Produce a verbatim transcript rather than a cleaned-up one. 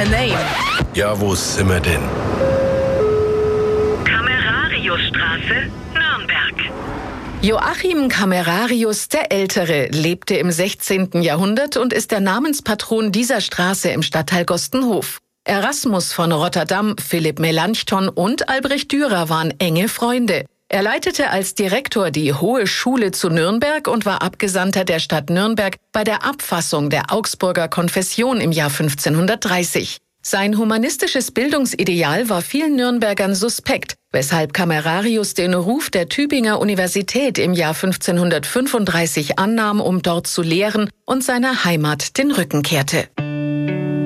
a name. Ja, wo sind wir denn? Camerariusstraße, Nürnberg. Joachim Camerarius der Ältere lebte im sechzehnten Jahrhundert und ist der Namenspatron dieser Straße im Stadtteil Gostenhof. Erasmus von Rotterdam, Philipp Melanchthon und Albrecht Dürer waren enge Freunde. Er leitete als Direktor die Hohe Schule zu Nürnberg und war Abgesandter der Stadt Nürnberg bei der Abfassung der Augsburger Konfession im Jahr fünfzehnhundertdreißig. Sein humanistisches Bildungsideal war vielen Nürnbergern suspekt, weshalb Camerarius den Ruf der Tübinger Universität im Jahr fünfzehnhundertfünfunddreißig annahm, um dort zu lehren und seiner Heimat den Rücken kehrte.